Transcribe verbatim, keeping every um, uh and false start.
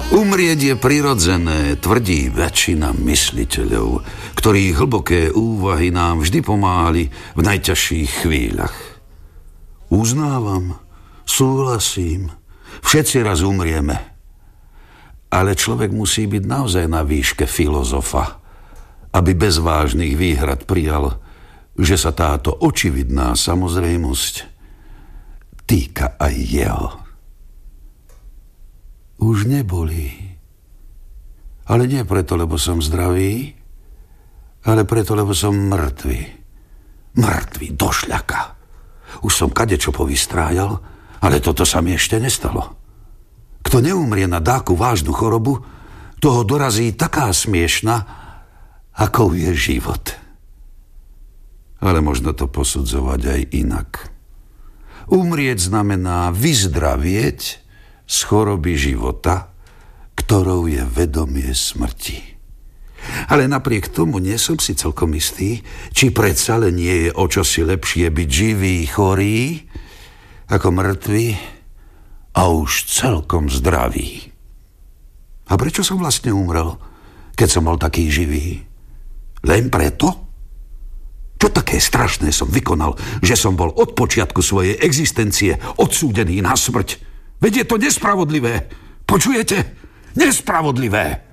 Umrieť je prirodzené, tvrdí väčšina mysliteľov, ktorých hlboké úvahy nám vždy pomáhali v najťažších chvíľach. Uznávam, súhlasím, všetci raz umrieme. Ale človek musí byť naozaj na výške filozofa, aby bez vážnych výhrad prijal, že sa táto očividná samozrejmosť týka aj jeho. Už nebolí. Ale nie preto, lebo som zdravý, ale preto, lebo som mŕtvy. Mŕtvy do šľaka. Už som kadečo povystrájal, ale toto sa mi ešte nestalo. Kto neumrie na dáku vážnu chorobu, toho dorazí taká smiešna, akou je život. Ale možno to posudzovať aj inak. Umrieť znamená vyzdravieť z choroby života, ktorou je vedomie smrti. Ale napriek tomu nie som si celkom istý, či predsa len nie je o čosi lepšie byť živý, chorý, ako mŕtvy a už celkom zdravý. A prečo som vlastne umrel, keď som bol taký živý? Len preto? Čo také strašné som vykonal, že som bol od počiatku svojej existencie odsúdený na smrť? Veď je to nespravodlivé. Počujete? Nespravodlivé.